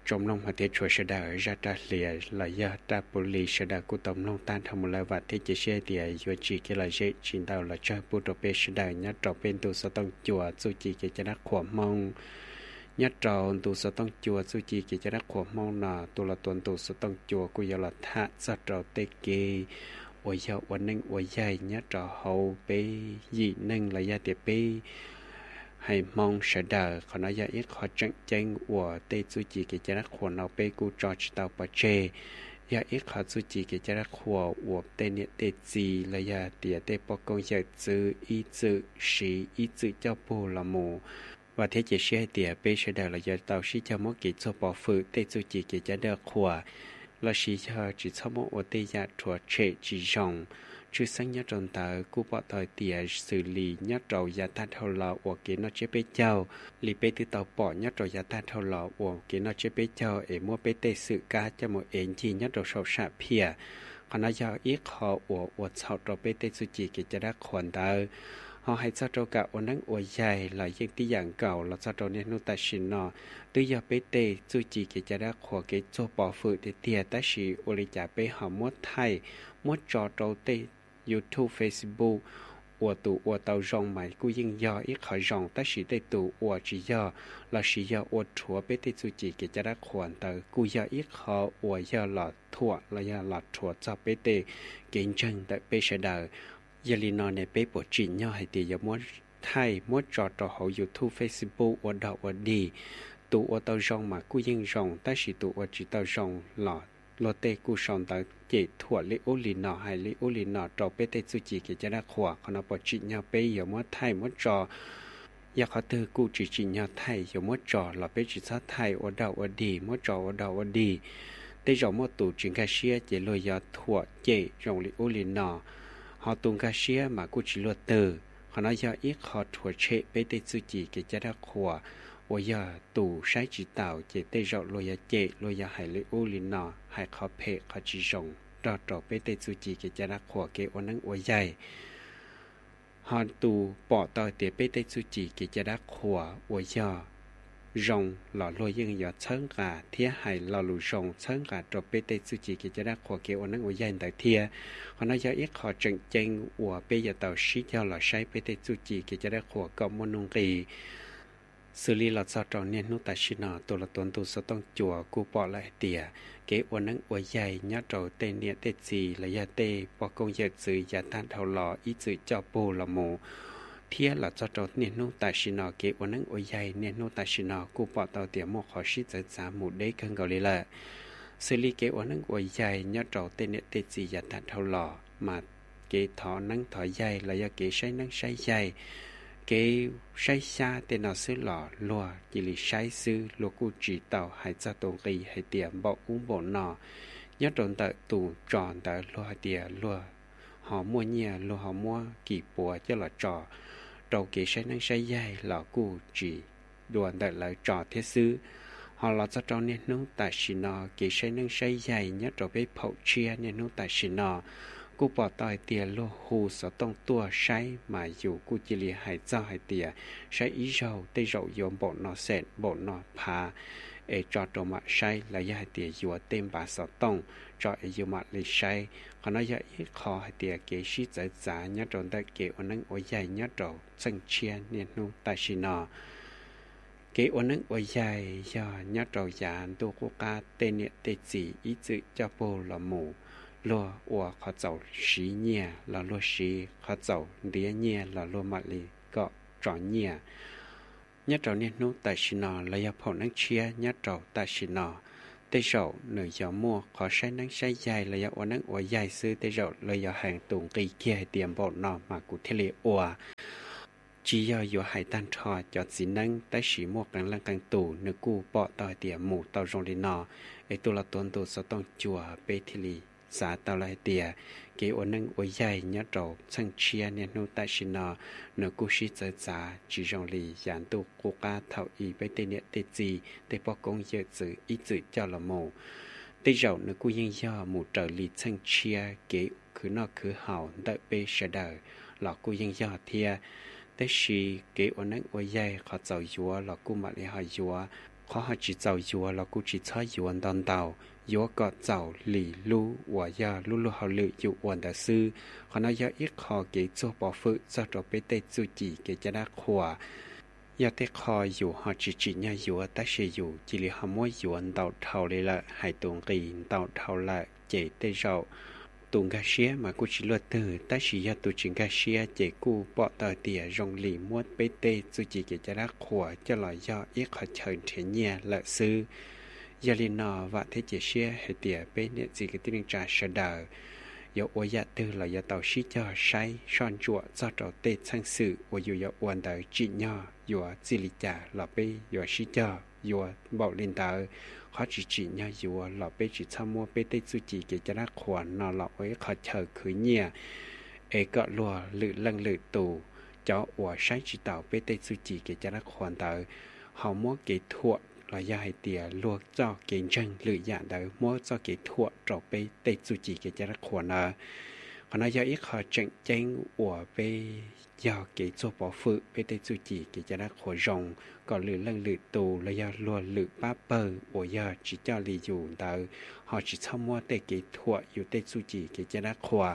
trong nông hạt tiết chùa sẽ đào ra trả lìa là do trả bù lì sẽ đào của tổng nông tan thầm một lời và thiết chế xe thì do chỉ cái là dễ chính đào là cho bù trò bê sẽ đào nhát trò bên tù sở tông chùa dù chỉ cái cho đắc khổ mong nhát trò tù sở tông chùa dù chỉ cái cho đắc khổ mong là tù là tuần tù sở tông chùa của giờ là thạ sở trò tê kê ôi giờ ổn nâng ôi dài nhát trò hậu bê dị nâng là gia tiệp bê hay mong sẽ đợi còn nói ra ít khó tranh tranh của tây du chỉ cái chất của nó bê cu trò chỉ tàu bờ chê ya ít khó du chỉ cái chất của tây nhiệt tây gì là ya tiệt tây bờ công giờ chữ ý chữ sĩ ý chữ cho bù là mù và thế chỉ xe tiệt bê sẽ đợi là giờ tàu sĩ cho mỗi cái cho bỏ phử tây du chỉ cái chất của là sĩ cho chỉ cho mỗi ở tây ya thua chê chỉ rong chứ sáng nhớ trong tờ cú bỏ thời tiệt xử lý nhớ trầu giá ta thâu lọ của cái nó chế bê châu lì bê từ tàu bỏ nhớ trầu giá ta thâu lọ của cái nó chế bê châu để mua bê tê sự cá cho một ến chi nhớ trầu sầu sạ pìa còn nó giao ít họ của sau trầu bê tê sự chỉ cái cho đã khoản tờ họ hay sao trầu cả ổn nắng ổn dài là những tí dạng cầu là sao trầu nên nút ta xin nó từ giờ bê tê sự chỉ cái cho đã khoản cái cho bỏ phụ để tiệt ta sĩ ổn lý trả bê họ mua thay mua trò trầu tê YouTube, Facebook, của tàu rong mày cũng yên do ít khỏi rong ta chỉ để tụ của chỉ do là chỉ do chúa bé tê chỉ cái cho đã khoản tờ cũng do ít khó của do là thua là do là thua cho bé tê kiến chân tại bé sẽ đời giờ li nó này bé bộ chỉ nhau hay thì giờ muốn thay muốn trò hậu YouTube, Facebook của đầu ở đi tụ của tàu rong mà cũng yên rong ta chỉ tụ của chỉ tàu rong là lô tê cú sòng tới chỉ thua lý ô lì nọ hay lý ô lì nọ trò bê tê su chỉ cái cho đã khỏa còn nó bỏ chỉ nhau bê giờ mất thay mất trò giờ họ từ cú chỉ nhau thay giờ mất trò là bê chỉ sát thay ở đầu ở đi mất trò ở đầu ở đi tê rồi mất tụ chuyện cá xía chỉ lôi giờ thua chỉ rong lý ô lì nọ họ tung cá xía mà cú chỉ lôi từ họ nói giờ ít họ thua chế bê tê su chỉ cái cho đã khỏa bây giờ tụ sai chỉ tạo chỉ tê rộng lôi giờ chế lôi giờ hay lý ô lì nọ hay khó phê khó chỉ rộng trò bê tê su chỉ cái cho đã khỏa cái ổn nắng ổn dài họ tụ bỏ tỏi để bê tê su chỉ cái cho đã khỏa ổn giờ rộng lọ lôi dân giờ chấn cả thía hay lọ lù rộng chấn cả trò bê tê su chỉ cái cho đã khỏa cái ổn nắng ổn dài tại thía họ nói giờ ít họ trận tranh của bây giờ tàu xí cho lọ sai bê tê su chỉ cái cho đã khỏa cộng môn nông kỳ xử lý lọt sao tròn nên nút tại xin nọ tôi là tuần tu sẽ tông chùa cú bỏ lại tỉa kế uốn nắng uốn dài nhát trầu tên điện tết gì là gia tê bỏ công việc sự gia tan thầu lò ý sự cho bù là mù thía là cho trầu nên nút tại xin nọ kế uốn nắng uốn dài nên nút tại xin nọ cú bỏ tàu tỉa một khó xí tới giá mù đấy cân gạo lì lợ xử lý kế uốn nắng uốn dài nhát trầu tên điện tết gì gia tan thầu lò mà kế thọ nắng thọ dài là gia kế say nắng say dài cái sai xa tên nào xứ lọ lùa chỉ là sai sư lùa cụ chỉ tàu hay ra tổ kỳ hay tiệm bộ uống bộ nọ nhớ trộn tại tù tròn tại lùa tiệm lùa họ mua nhà lùa họ mua kỳ bùa cho là trò đầu cái sai năng sai dài lọ cụ chỉ đùa tại lại trò thế sư họ là cho trò nên nông tại xin nọ cái sai năng sai dài nhớ trò bê phậu chia nên nông tại xin nọ cú bỏ tỏi tìa lô hù sở tông tua say mà dù cú chỉ lìa hải giao hải tìa say ý dầu tây rậu dồn bộ nọ sẹn bộ nọ phá ê cho trò mạ say là do hải tìa dùa tên bà sở tông cho ê dùa mạ lì say còn nói do ít khó hải tìa kế sĩ giải giá nhá tròn tại kế ổn nâng ổ dài nhá trò sân chia nên nông tại xì nọ kế ổn nâng ổ dài do nhá trò giả tu quốc ca tên niệm tê chỉ ý dự cho bồ là mù lúa của họ giàu xí nhẹ là lúa xí họ giàu đĩa nhẹ là lúa mạ lì cọ trò nhẹ nhất trò nên nút tại xin nọ là do phổ năng chia nhất trò tại xin nọ tây rậu nửa gió mua khó sai năng sai dài là do ổ năng ổ dài sư tây rậu là do hàng tùng kỳ kia tiệm bộ nọ mà cụ thế lì ổ chỉ do hải tan trò cho chỉ năng tại sĩ mua càng lăng càng tù nửa cụ bỏ tỏi tiệm mù tàu rong đi nọ ấy tôi là tuần tu sẽ tông chùa bê thế lì xã tàu lại tìa kế ổn nâng ổn dài nhớ trầu sang chia nên nô tại xin nọ nửa cú sĩ giới giá chỉ rong lì giản tu cố ca thảo ý với tên niệm tên gì để bỏ công dự dự ý dự cho là mù tây rậu nửa cú yên do mù trở lì sang chia kế cứ nọ cứ hảo đợi bê sẽ đời lọ cú yên do thia tế sĩ kế ổn nâng ổn dài khó giàu dùa lọ cú mà lì hỏi dùa khó họ chỉ giàu dùa là cũng chỉ cho dùa đòn tàu dùa có giàu lì lu và ya lu lu họ lự dùa quần đại sư họ nói do ít họ kỹ cho bỏ phụ cho trò bê tê chú chỉ kỹ cho đá khỏa ya tê khó dùa họ chỉ nhà dùa ta sẽ dùa chỉ là họ mỗi dùa tàu thầu lại là hai tuần kỳ tàu thầu lại chế tê rau tuần gà xía mà cô chỉ luật từ ta chỉ ya tu chuyện gà xía chế cô bỏ tờ tỉa rong lì muốt bê tê chú chỉ kỹ cho đá khỏa cho là do ít họ chờ thế nhà lợi sư giờ liền nọ và thế chế xía hệ tỉa bên nhận gì cái tiếng trà sờ đờ dấu ôi dạ tư là giờ tàu xí cho say son chuột do trò tê sang sự và dù giờ uốn tới chị nhỏ dù chỉ lì trà là bê dù xí cho dù bảo lên tới khó chỉ nhỏ dù là bê chỉ tham mua bê tê su chỉ cái cho nó khoản nọ là ấy khó chờ khứ nhẹ ấy cọ lùa lự lăng lự tù cho ủa say chỉ tàu bê tê su chỉ cái cho nó khoản tới họ mua cái thuộc là do hai tỉa luộc cho kiến chân lựa dạng đó mua cho cái thuộc trò bê tê su chỉ cái cho nó khoản ở còn nói do ít họ tranh tranh của bê do cái cho bỏ phụ bê tê su chỉ cái cho nó khoản rồng còn lựa lăng lựa tù là do lùa lựa ba bờ của do chỉ cho lì dù đó họ chỉ cho mua tê cái thuộc dù tê su chỉ cái cho nó khoản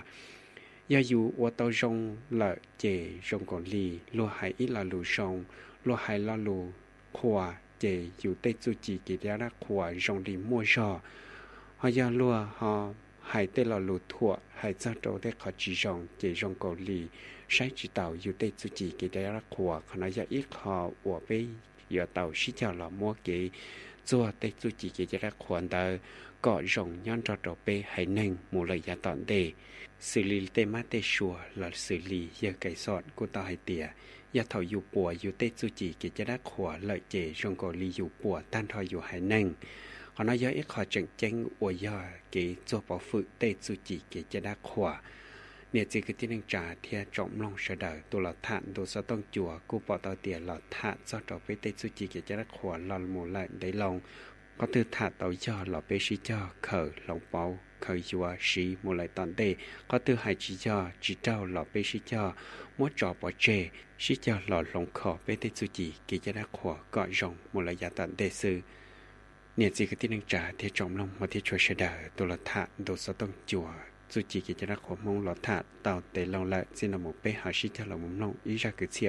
do dù ô tô rồng là chế rồng còn lì lùa hai ít là lù rồng lùa hai là lù khoản chế dù tê chú chỉ kỳ đá ra khỏa rong đi mua rò họ do lùa họ hai tê lò lù thua hai cha trâu tê khó chỉ rong chế rong cầu lì sai chỉ tàu dù tê chú chỉ kỳ đá ra khỏa họ nói do ít họ của bê giờ tàu xí chào lò mua kỳ chùa tê chú chỉ kỳ đá ra khỏa tờ có rong nhon trò trâu bê hay nâng mù lời giá tọn đề xử lý tê mát tê xùa là xử lý giờ cây sọt của tàu hai tỉa ya thầu dù bùa dù tê chú chỉ kể cho đá khỏa lợi chế rong cổ lì dù bùa tan thoi dù hải nâng họ nói do ít họ chẳng tranh ủa do kể cho bảo phụ tê chú chỉ kể cho đá khỏa nè chỉ cái tiếng trả theo trọng lòng sợ đời tôi là thản tôi sẽ tông chùa cô bỏ tao tiền là thản do trò với tê chú chỉ kể cho đá khỏa là một lại đấy lòng có từ thả tàu cho là bê sĩ cho khởi lòng bao khởi chùa sĩ một lại toàn tê có từ hai chỉ cho chỉ trao là bê sĩ cho mỗi trò bỏ chê sĩ cho là lòng khó bê tê chú chỉ kể cho đá khỏa gọi rộng một lại giả toàn tê sư nè chỉ cái tiếng trả theo trọng lòng mà theo chùa sẽ đời tôi là thản tôi sẽ tông chùa chú chỉ kể cho đá khỏa mong là thản tàu tê lòng lại xin là một bê hạ sĩ cho là một lòng ý ra cứ